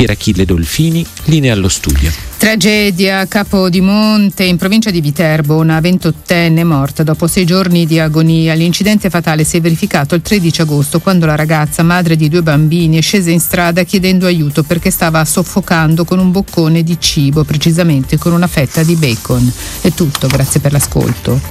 Pier Achille Dolfini, linea allo studio. Tragedia a Capodimonte, in provincia di Viterbo, una 28enne morta dopo 6 giorni di agonia. L'incidente fatale si è verificato il 13 agosto, quando la ragazza, madre di 2 bambini, è scesa in strada chiedendo aiuto perché stava soffocando con un boccone di cibo, precisamente con una fetta di bacon. È tutto, grazie per l'ascolto.